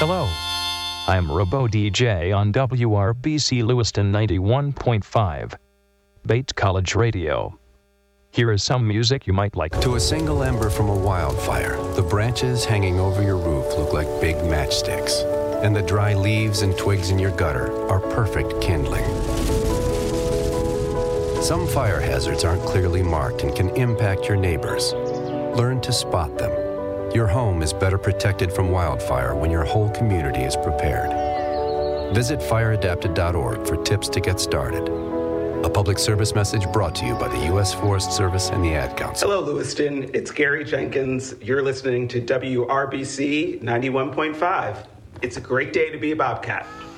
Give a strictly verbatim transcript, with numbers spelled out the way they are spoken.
Hello, I'm Robo D J on W R B C Lewiston ninety-one point five, Bates College Radio. Here is some music you might like. To a single ember from a wildfire, the branches hanging over your roof look like big matchsticks, and the dry leaves and twigs in your gutter are perfect kindling. Some fire hazards aren't clearly marked and can impact your neighbors. Learn to spot them. Your home is better protected from wildfire when your whole community is prepared. Visit fire adapted dot org for tips to get started. A public service message brought to you by the U S Forest Service and the Ad Council. Hello, Lewiston. It's Gary Jenkins. You're listening to W R B C ninety-one point five. It's a great day to be a Bobcat.